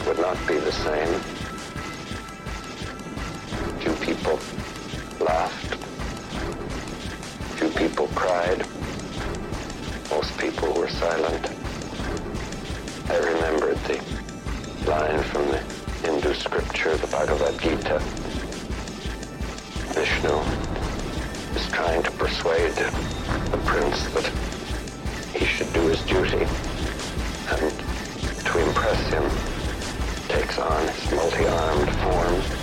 it would not be the same. Few people laughed. Few people cried. Most people were silent. I remembered the line from the Hindu scripture, the Bhagavad Gita. Vishnu is trying to persuade the prince that he should do his duty, and to impress him takes on his multi-armed form.